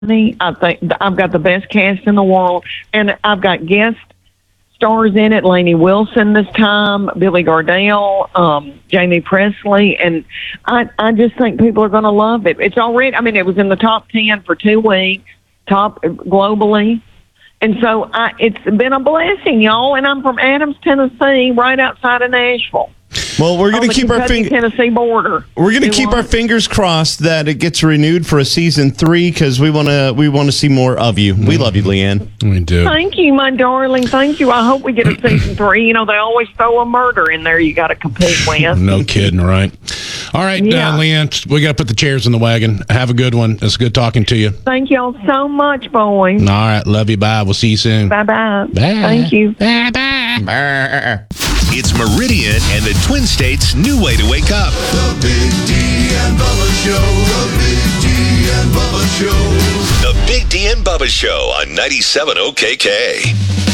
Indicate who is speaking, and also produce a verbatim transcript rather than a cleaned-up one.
Speaker 1: I think I've got the best cast in the world, and I've got guest stars in it. Lainey Wilson this time, Billy Gardell, um, Jamie Presley, and I, I just think people are going to love it. It's already, I mean, it was in the top ten for two weeks, top globally. And so I, it's been a blessing, y'all. And I'm from Adams, Tennessee, right outside of Nashville.
Speaker 2: Well, we're going to keep our
Speaker 1: fingers. Tennessee border.
Speaker 2: We're going to keep our fingers crossed that it gets renewed for a season three because we want to we want to see more of you. We love you, Leanne.
Speaker 3: We do.
Speaker 1: Thank you, my darling. Thank you. I hope we get a season three. You know, they always throw a murder in there. You got to compete with.
Speaker 3: No kidding, right? All right,
Speaker 1: yeah.
Speaker 3: uh, Leanne, we got to put the chairs in the wagon. Have a good one. It's good talking to you.
Speaker 1: Thank y'all so much, boys.
Speaker 3: All right, love you. Bye. We'll see you soon.
Speaker 1: Bye bye.
Speaker 3: Bye.
Speaker 1: Thank you.
Speaker 3: Bye bye.
Speaker 4: It's Meridian and the Twin States' new way to wake up.
Speaker 5: The Big D and Bubba Show. The Big D and Bubba Show.
Speaker 4: The Big D and Bubba Show on ninety-seven O K K.